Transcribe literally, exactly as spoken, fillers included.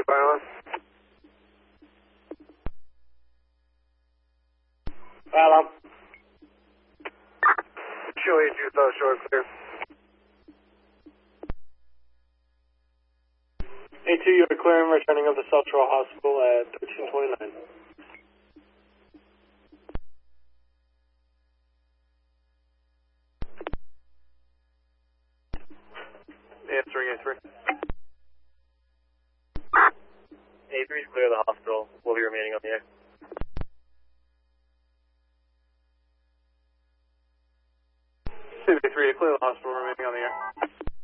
Island. Hello. Show eight two South Shore clear. A two, you are clear and returning of the South Shore Hospital at thirteen twenty-nine. Answering A three. A three is clear of the hospital. We'll be remaining on the air.